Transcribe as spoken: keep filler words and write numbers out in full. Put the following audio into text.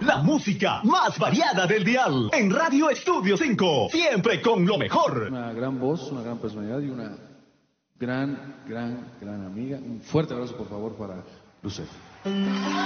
la música más variada del dial. En Radio Estudio cinco, siempre con lo mejor. Una gran voz, una gran personalidad y una gran, gran, gran amiga. Un fuerte abrazo, por favor, para Lucero.